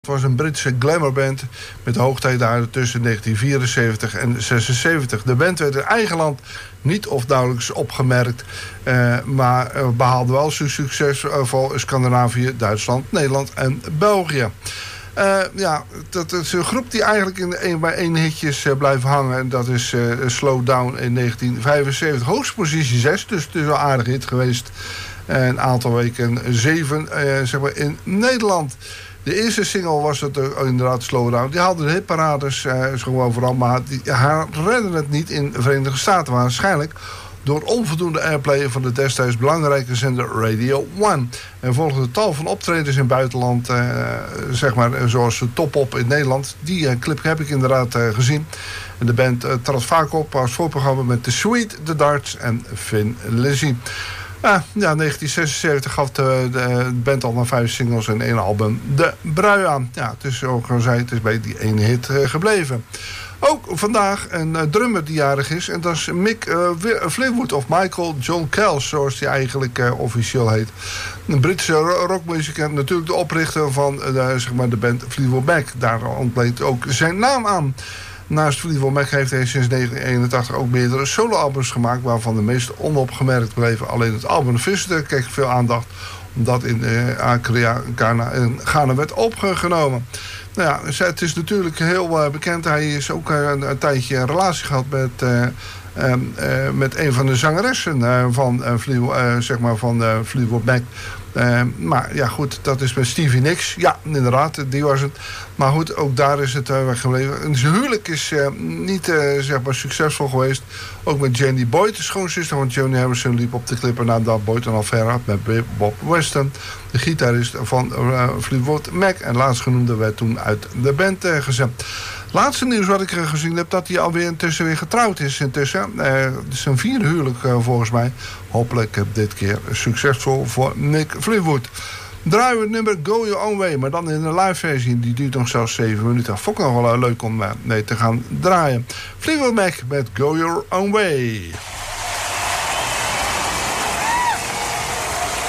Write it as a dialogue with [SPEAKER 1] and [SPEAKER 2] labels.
[SPEAKER 1] Het was een Britse glamourband met hoogtijdagen tussen 1974 en 76. De band werd in eigen land niet of nauwelijks opgemerkt, maar behaalde wel succes voor Scandinavië, Duitsland, Nederland en België. Dat is een groep die eigenlijk bij één hitjes blijft hangen. En dat is Slow Down in 1975. Hoogste positie 6, dus het is wel een aardig hit geweest. Een aantal weken 7 in Nederland. De eerste single was het inderdaad Slow Down. Die hadden de hitparades gewoon vooral, maar die redden het niet in de Verenigde Staten. Waarschijnlijk door onvoldoende airplay van de destijds belangrijke zender Radio 1. En volgde tal van optredens in het buitenland, zoals de Top Op in Nederland. Die clip heb ik inderdaad gezien. En de band trad vaak op als voorprogramma met The Sweet, The Darts en Thin Lizzy. 1976 gaf de band al maar 5 singles en 1 album de brui aan. Ja, het is zoals ik al zei, het is bij die ene hit gebleven. Ook vandaag een drummer die jarig is. En dat is Mick Fleetwood of Michael John Kells, zoals hij eigenlijk officieel heet. Een Britse rockmuzikant, natuurlijk de oprichter van de band Fleetwood Mac. Daar ontbreekt ook zijn naam aan. Naast Fleetwood Mac heeft hij sinds 1981 ook meerdere soloalbums gemaakt, waarvan de meest onopgemerkt bleven. Alleen het album Visitor kreeg veel aandacht, omdat in Ghana werd opgenomen. Nou ja, het is natuurlijk heel bekend. Hij is ook een tijdje een relatie gehad met een van de zangeressen van Fleetwood Mac. Maar ja, goed, dat is met Stevie Nicks. Ja, inderdaad, die was het. Maar goed, ook daar is het weggebleven. En zijn huwelijk is niet succesvol geweest. Ook met Janie Boyd, de schoonzuster van Johnny Harrison, liep op de klippen nadat Boyd een affaire had met Bob Weston, de gitarist van Fleetwood Mac. En laatstgenoemde werd toen uit de band gezet. Laatste nieuws wat ik gezien heb, dat hij alweer intussen weer getrouwd is. Intussen. Het is een 4e huwelijk volgens mij. Hopelijk dit keer succesvol voor Mick Fleetwood. Draaien we het nummer Go Your Own Way, maar dan in een live versie. Die duurt nog zelfs 7 minuten. Vond ik nog wel leuk om mee te gaan draaien. Fleetwood Mac met Go Your Own Way.